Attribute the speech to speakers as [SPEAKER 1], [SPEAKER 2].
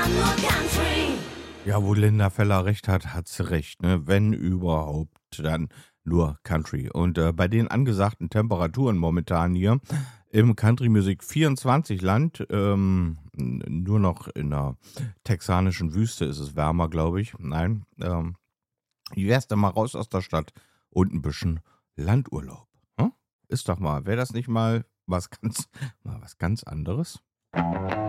[SPEAKER 1] Ja, wo Linda Feller recht hat, hat sie recht. Ne? Wenn überhaupt, dann nur Country. Und bei den angesagten Temperaturen momentan hier im Country Music 24 Land, nur noch in der texanischen Wüste ist es wärmer, glaube ich. Nein, wie wär's denn mal raus aus der Stadt und ein bisschen Landurlaub? Hm? Ist doch mal, wäre das nicht mal was ganz anderes?